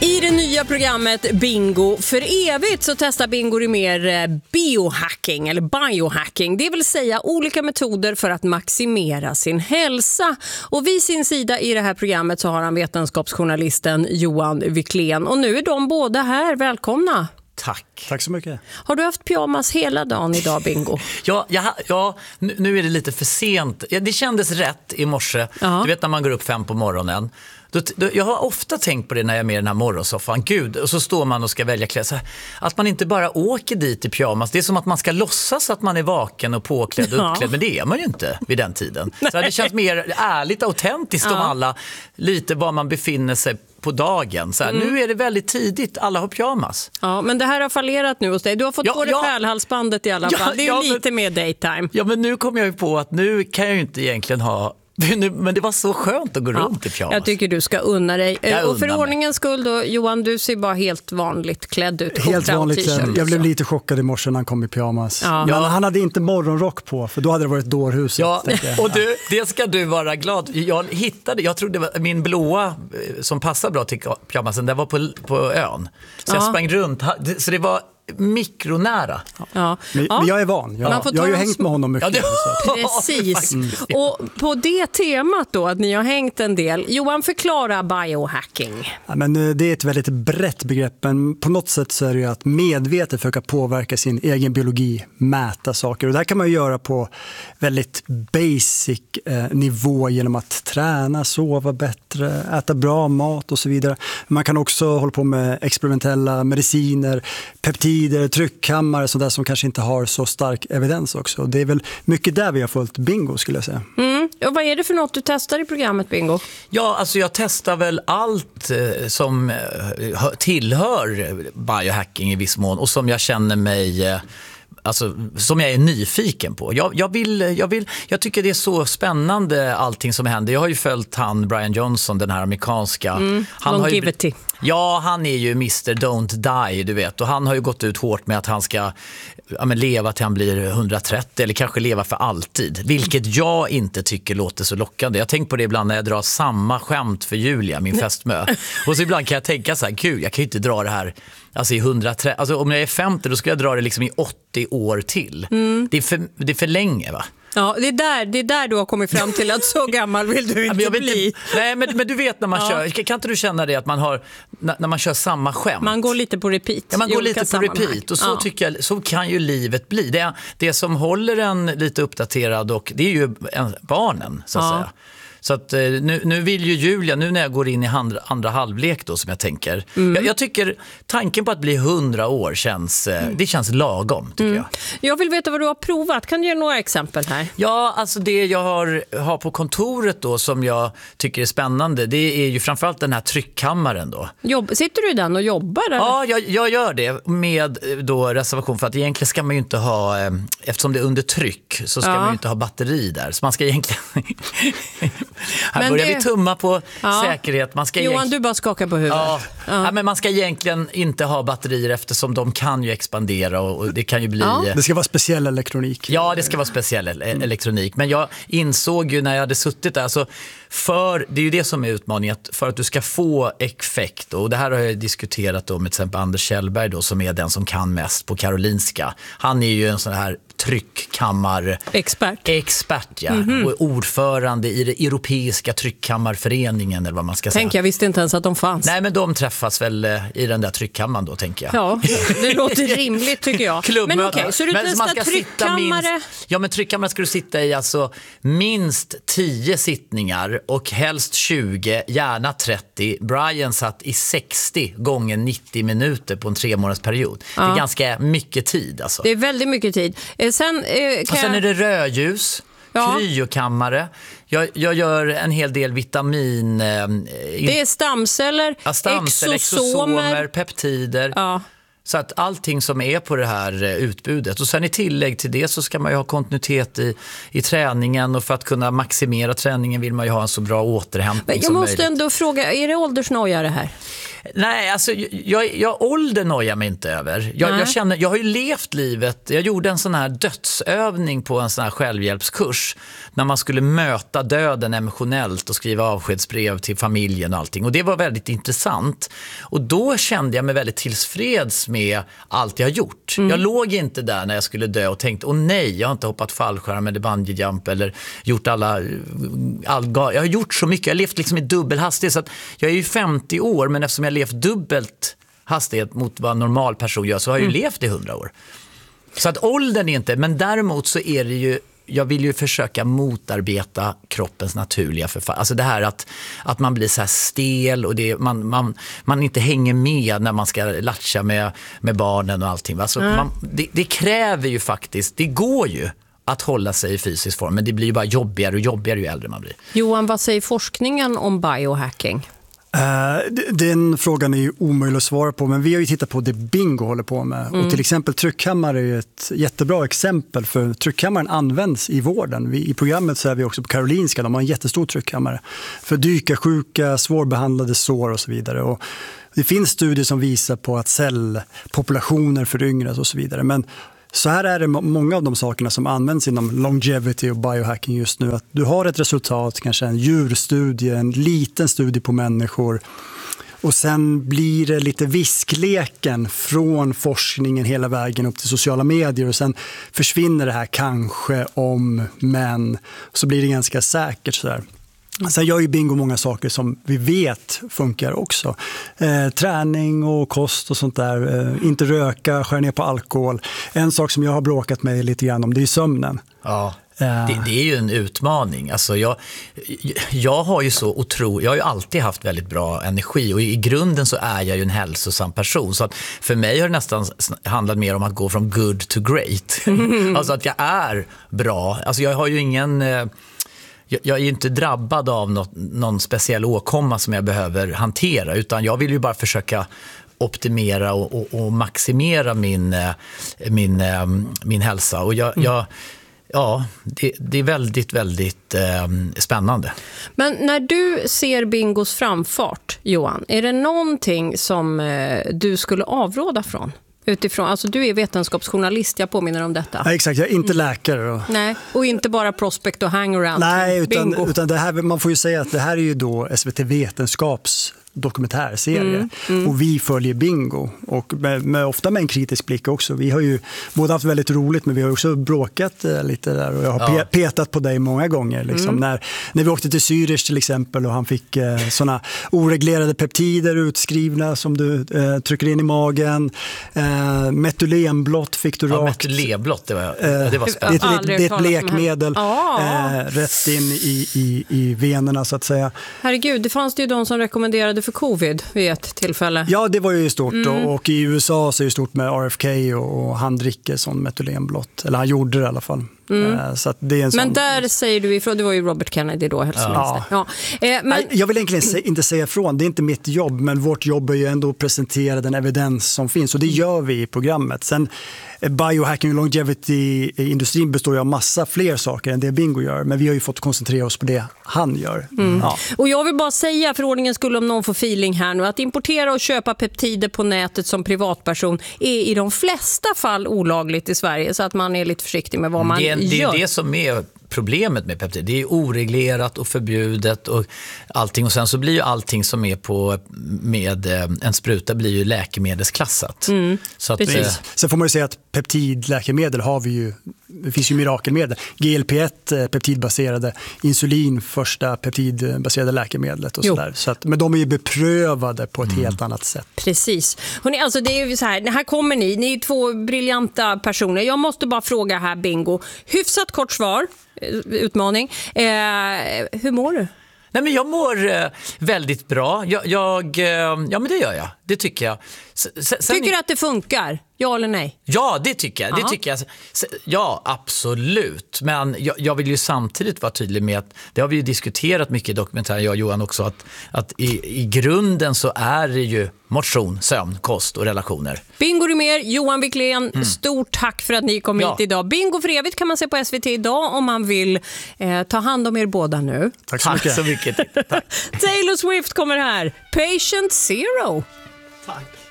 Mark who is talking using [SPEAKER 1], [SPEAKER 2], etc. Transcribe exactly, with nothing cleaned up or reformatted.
[SPEAKER 1] I det nya programmet Bingo för evigt så testar Bingo i mer biohacking eller biohacking. Det vill säga olika metoder för att maximera sin hälsa. Och vid sin sida i det här programmet så har han vetenskapsjournalisten Johan Wiklén. Och nu är de båda här. Välkomna!
[SPEAKER 2] Tack.
[SPEAKER 3] Tack så mycket.
[SPEAKER 1] Har du haft pyjamas hela dagen idag, Bingo?
[SPEAKER 2] ja, ja, ja, nu är det lite för sent. Ja, det kändes rätt i morse. Ja. Du vet när man går upp fem på morgonen. Då, då, jag har ofta tänkt på det när jag är med i den här morgonsoffan. Gud, och så står man och ska välja kläder. Att man inte bara åker dit i pyjamas. Det är som att man ska låtsas att man är vaken och påklädd och ja. uppklädd. Men det är man ju inte vid den tiden. Så det känns mer ärligt, autentiskt ja. om alla. Lite var man befinner sig på dagen. Så här, mm. Nu är det väldigt tidigt, alla har pyjamas. Ja,
[SPEAKER 1] men det här har fallerat nu hos dig. Du har fått ja, på dig ja. pärlhalsbandet i alla fall. Ja, det är ja, lite men, mer daytime.
[SPEAKER 2] Ja, men nu kommer jag ju på att nu kan jag ju inte egentligen ha... Men det var så skönt att gå ja, runt i pyjamas.
[SPEAKER 1] Jag tycker du ska unna dig. Jag och för ordningens skull då, Johan, du ser bara helt vanligt klädd ut.
[SPEAKER 3] Helt vanligt klädd. Jag blev lite chockad i morse när han kom i pyjamas. Ja. Men han hade inte morgonrock på, för då hade det varit dårhuset.
[SPEAKER 2] Ja, och du, det ska du vara glad. Jag hittade, jag trodde det var min blåa som passar bra till pyjamasen, den var på, på ön. Så ja. jag sprang runt, så det var mikronära.
[SPEAKER 3] Ja. Men, ja. men jag är van. Jag, jag har ju hängt med honom mycket.
[SPEAKER 1] Ja, det... Precis. Mm. Och på det temat då, att ni har hängt en del. Johan, förklara biohacking.
[SPEAKER 3] Ja, men det är ett väldigt brett begrepp. Men på något sätt så är det ju att medvetet försöka påverka sin egen biologi, mäta saker. Och det här kan man ju göra på väldigt basic eh, nivå genom att träna, sova bättre, äta bra mat och så vidare. Man kan också hålla på med experimentella mediciner, peptider, tryckkammare, sådär som kanske inte har så stark evidens också. Det är väl mycket där vi har följt Bingo, skulle jag säga.
[SPEAKER 1] Mm. Och vad är det för något du testar i programmet Bingo?
[SPEAKER 2] Ja, alltså jag testar väl allt eh, som eh, tillhör biohacking i viss mån och som jag känner mig... Eh, Alltså, som jag är nyfiken på. Jag, jag, vill, jag, vill, jag tycker det är så spännande allting som händer. Jag har ju följt han, Brian Johnson, den här amerikanska.
[SPEAKER 1] Mm,
[SPEAKER 2] han
[SPEAKER 1] longevity.
[SPEAKER 2] Har ju, ja, han är ju mister Don't Die, du vet. Och han har ju gått ut hårt med att han ska ja, men leva till han blir hundratrettio eller kanske leva för alltid. Vilket jag inte tycker låter så lockande. Jag tänker på det ibland när jag drar samma skämt för Julia, min fästmö. Och så ibland kan jag tänka så här, gud, jag kan ju inte dra det här alltså i hundratrettio. Alltså om jag är femtio då ska jag dra det liksom i åttio år till. Mm. Det är för, det är för länge, va?
[SPEAKER 1] Ja, det är, där, det är där du har kommit fram till att så gammal vill du inte ja, bli.
[SPEAKER 2] Inte, nej, men, men du vet när man ja. kör, kan inte du känna det att man har, när, när man kör samma skämt?
[SPEAKER 1] Man går lite på repeat.
[SPEAKER 2] Ja, man går lite på sammanhang. repeat och så, ja. tycker jag, så kan ju livet bli. Det, det som håller en lite uppdaterad och det är ju en, barnen, så att ja. säga. Så att nu, nu vill ju Julia, nu när jag går in i andra, andra halvlek då som jag tänker. Mm. Jag, jag tycker tanken på att bli hundra år känns, mm. det känns lagom tycker mm. jag.
[SPEAKER 1] Jag vill veta vad du har provat. Kan du ge några exempel här?
[SPEAKER 2] Ja, alltså det jag har, har på kontoret då som jag tycker är spännande, det är ju framförallt den här tryckkammaren då.
[SPEAKER 1] Jobb, sitter du i den och jobbar? Eller?
[SPEAKER 2] Ja, jag, jag gör det med då reservation för att egentligen ska man ju inte ha, eftersom det är under tryck så ska ja. man ju inte ha batteri där. Så man ska egentligen... Här men börjar det... vi tumma på ja. säkerhet. Man ska
[SPEAKER 1] Johan,
[SPEAKER 2] egentligen...
[SPEAKER 1] du bara skakar på huvudet.
[SPEAKER 2] Ja. Ja. Ja, men man ska egentligen inte ha batterier eftersom de kan ju expandera och, och det kan ju bli...
[SPEAKER 1] Ja.
[SPEAKER 3] Det ska vara speciell elektronik.
[SPEAKER 2] Ja, det ska vara speciell mm. elektronik. Men jag insåg ju när jag hade suttit där, alltså för, det är ju det som är utmaningen, för att du ska få effekt, och det här har jag diskuterat då med till exempel Anders Kjellberg då, som är den som kan mest på Karolinska. Han är ju en sån här tryckkammar
[SPEAKER 1] expert,
[SPEAKER 2] expert ja. Mm-hmm. Och ordförande i det europeiska tryckkammarföreningen eller vad man ska
[SPEAKER 1] Tänk,
[SPEAKER 2] säga.
[SPEAKER 1] Jag visste inte ens att de fanns.
[SPEAKER 2] Nej, men de träffas väl i den där tryckkammaren då, tänker jag.
[SPEAKER 1] Ja, det låter rimligt tycker jag. Men okej, okay, så du men testar tryckkammare?
[SPEAKER 2] Minst, ja, men tryckkammare ska du sitta i alltså minst tio sittningar och helst tjugo, gärna trettio. Brian satt i sextio gånger nittio minuter på en tre månaders period. Ja. Det är ganska mycket tid alltså.
[SPEAKER 1] Det är väldigt mycket tid. Sen, eh,
[SPEAKER 2] och sen är det rödljus, ja. kryokammare. Jag, jag gör en hel del vitamin... Eh, in...
[SPEAKER 1] Det är stamceller,
[SPEAKER 2] ja, stamceller exosomer, exosomer, peptider.
[SPEAKER 1] Ja.
[SPEAKER 2] Så att allting som är på det här utbudet. Och sen i tillägg till det så ska man ju ha kontinuitet i, i träningen. Och för att kunna maximera träningen vill man ju ha en så bra återhämtning
[SPEAKER 1] jag
[SPEAKER 2] som
[SPEAKER 1] måste
[SPEAKER 2] möjligt.
[SPEAKER 1] Ändå fråga, är det åldersnoja det här?
[SPEAKER 2] Nej, alltså jag, jag ålder nojar mig inte över. Jag, jag, känner, jag har ju levt livet. Jag gjorde en sån här dödsövning på en sån här självhjälpskurs när man skulle möta döden emotionellt och skriva avskedsbrev till familjen och allting. Och det var väldigt intressant. Och då kände jag mig väldigt tillfreds med allt jag har gjort. Mm. Jag låg inte där när jag skulle dö och tänkte, åh nej, jag har inte hoppat fallskärm eller bungee jump eller gjort alla... All, jag har gjort så mycket. Jag har levt liksom i dubbelhastighet. Så att jag är ju femtio år, men eftersom jag har levt dubbelt hastighet mot vad en normal person gör så har jag ju mm. levt i hundra år. Så att åldern är inte, men däremot så är det ju, jag vill ju försöka motarbeta kroppens naturliga förfall. Alltså det här att, att man blir så här stel och det, man, man, man inte hänger med när man ska latcha med, med barnen och allting. Alltså mm. man, det, det kräver ju faktiskt, det går ju att hålla sig i fysisk form, men det blir ju bara jobbigare och jobbigare ju äldre man blir.
[SPEAKER 1] Johan, vad säger forskningen om biohacking?
[SPEAKER 3] Uh, den frågan är ju omöjlig att svara på, men vi har ju tittat på det Bingo håller på med. Mm. Och till exempel tryckhammare är ett jättebra exempel, för tryckhammaren används i vården. Vi, I programmet så är vi också på Karolinska, de har en jättestor tryckhammare för dykarsjuka, svårbehandlade sår och så vidare. Och det finns studier som visar på att cellpopulationer föryngras och så vidare, men så här är det många av de sakerna som används inom longevity och biohacking just nu. Att du har ett resultat, kanske en djurstudie, en liten studie på människor. Och sen blir det lite viskleken från forskningen hela vägen upp till sociala medier. Och sen försvinner det här kanske om, men. Så blir det ganska säkert sådär. Sen gör ju Bingo många saker som vi vet funkar också. Eh, träning och kost och sånt där. Eh, inte röka, skära ner på alkohol. En sak som jag har bråkat mig lite grann om, det är sömnen.
[SPEAKER 2] Ja, det, det är ju en utmaning. Alltså jag, jag har ju så otro, jag har ju alltid haft väldigt bra energi och i grunden så är jag ju en hälsosam person. Så att för mig har det nästan handlat mer om att gå från good to great. Mm. Alltså att jag är bra. Alltså jag har ju ingen... Jag är ju inte drabbad av något, någon speciell åkomma som jag behöver hantera, utan jag vill ju bara försöka optimera och, och, och maximera min, min, min hälsa. Och jag, mm. jag, ja, det, det är väldigt, väldigt eh, spännande.
[SPEAKER 1] Men när du ser Bingos framfart, Johan, är det någonting som eh, du skulle avråda från? Utifrån, alltså du är vetenskapsjournalist, jag påminner om detta.
[SPEAKER 3] Ja, exakt, jag är inte läkare. Och...
[SPEAKER 1] Nej, och inte bara prospect och hangaround.
[SPEAKER 3] Nej, utan, utan det här, man får ju säga att det här är ju då S V T Vetenskaps dokumentärserie mm, mm. och vi följer Bingo och med, med, ofta med en kritisk blick också. Vi har ju både haft väldigt roligt, men vi har också bråkat eh, lite där och jag har ja. pe- petat på dig många gånger liksom. mm. när, när vi åkte till Zürich till exempel och han fick eh, såna oreglerade peptider utskrivna som du eh, trycker in i magen. eh, metylenblått fick du
[SPEAKER 2] ja,
[SPEAKER 3] rakt.
[SPEAKER 2] Metylenblått, det var, eh, det var spännande.
[SPEAKER 3] Det är ett, det är ett blekmedel
[SPEAKER 1] ah.
[SPEAKER 3] eh, rätt in i, i, i venerna så att säga.
[SPEAKER 1] Herregud, det fanns det ju de som rekommenderade för covid vid ett tillfälle.
[SPEAKER 3] Ja, det var ju stort mm. och, och i U S A så är det stort med R F K och, och han dricker sån metylenblått. Eller han gjorde det i alla fall. Mm. Så att det är en sån...
[SPEAKER 1] Men där säger du ifrån, det var ju Robert Kennedy då.
[SPEAKER 3] Ja.
[SPEAKER 1] Ja. Eh, men...
[SPEAKER 3] Jag vill egentligen inte säga ifrån, det är inte mitt jobb, men vårt jobb är ju ändå att presentera den evidens som finns och det gör vi i programmet. Sen biohacking och longevity-industrin består ju av massa fler saker än det Bingo gör, men vi har ju fått koncentrera oss på det han gör.
[SPEAKER 1] Mm.
[SPEAKER 3] Ja.
[SPEAKER 1] Och jag vill bara säga, för ordningen skulle om någon får feeling här nu, att importera och köpa peptider på nätet som privatperson är i de flesta fall olagligt i Sverige, så att man är lite försiktig med vad man
[SPEAKER 2] det, det
[SPEAKER 1] gör.
[SPEAKER 2] Det är det som är problemet med peptider. Det är oreglerat och förbjudet och allting. Och sen så blir ju allting som är på med en spruta blir ju läkemedelsklassat. Mm, så att, eh...
[SPEAKER 3] Sen får man ju säga att peptidläkemedel har vi ju, det finns ju mirakelmedel. G L P ett peptidbaserade, insulin första peptidbaserade läkemedlet och sådär. Så att, men de är ju beprövade på ett mm. helt annat sätt.
[SPEAKER 1] Precis. Hörrni, alltså det är ju så här, här kommer ni, ni är två briljanta personer. Jag måste bara fråga här, Bingo. Hyfsat kort svar, utmaning. Eh, hur mår du?
[SPEAKER 2] Nej, men jag mår eh, väldigt bra. Jag, jag, eh, ja, men det gör jag. det tycker jag. S- sen,
[SPEAKER 1] tycker du att det funkar? Ja eller nej?
[SPEAKER 2] Ja, det tycker jag. Det tycker jag. Ja, absolut. Men jag, jag vill ju samtidigt vara tydlig med att det har vi ju diskuterat mycket i dokumentären, jag och Johan också, att, att i, i grunden så är det ju motion, sömn, kost och relationer.
[SPEAKER 1] Bingo Rimér, Johan Wiklén, mm. stort tack för att ni kom ja. hit idag. Bingo för evigt kan man se på S V T idag om man vill eh, ta hand om er båda nu.
[SPEAKER 3] Tack så mycket.
[SPEAKER 2] Tack så mycket. Tack.
[SPEAKER 1] Taylor Swift kommer här. Patient Zero.
[SPEAKER 2] Tack.